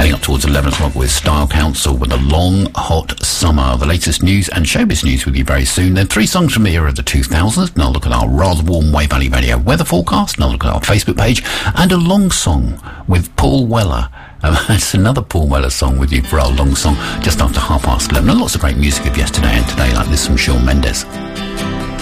Heading up towards 11 o'clock with Style Council with a long, hot summer. The latest news and showbiz news with you very soon. Then 3 songs from the era of the 2000s. Now look at our rather warm Wave Valley Radio weather forecast. Now look at our Facebook page. And a long song with Paul Weller. It's another Paul Weller song with you for our long song just after 11:30. And lots of great music of yesterday and today, like this from Shawn Mendes.